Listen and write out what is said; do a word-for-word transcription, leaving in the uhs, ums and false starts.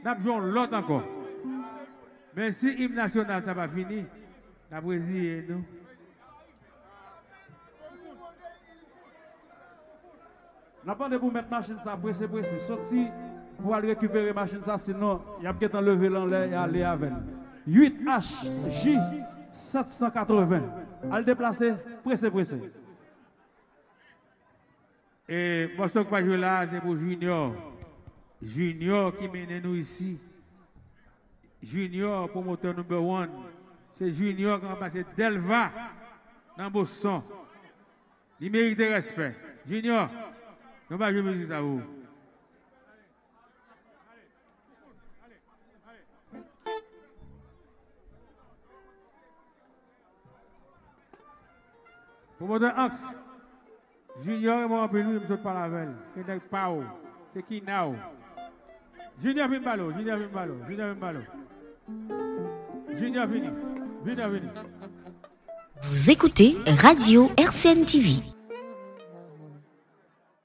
Nous jouons l'autre encore. Mais si l'hymne national, ça va finir, la Brésil, nous. N'a pas de pour mettre machine ça pressé pressé. Sorti pour aller récupérer machine ça sinon il y a peut-être enlever l'enlever et aller avec. huit H J sept cent quatre-vingts. Al déplacer pressé pressé. Et moi ce que je joue là c'est pour Junior. Junior qui mène nous ici. Junior promoteur numéro un. C'est Junior qui a passé Delva dans Boston. Il mérite respect. Junior, nous allons jouer musique à vous. Promoteur Axe. Junior, moi, je ne sais pas la veille. C'est pas c'est qui now. Junior Vimbalo, Junior Vimbalo, Junior Vimbalo. Junior Vini, Junior Vini. Vous écoutez Radio R C N T V.